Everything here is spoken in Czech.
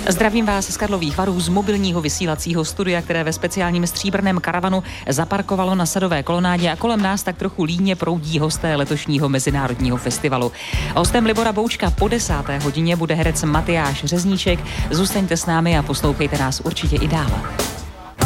Zdravím vás z Karlových Varů z mobilního vysílacího studia, které ve speciálním stříbrném karavanu zaparkovalo na Sadové kolonádě a kolem nás tak trochu líně proudí hosté letošního mezinárodního festivalu. Hostem Libora Boučka po 10. hodině bude herec Matyáš Řezníček. Zůstaňte s námi a poslouchejte nás určitě i dále.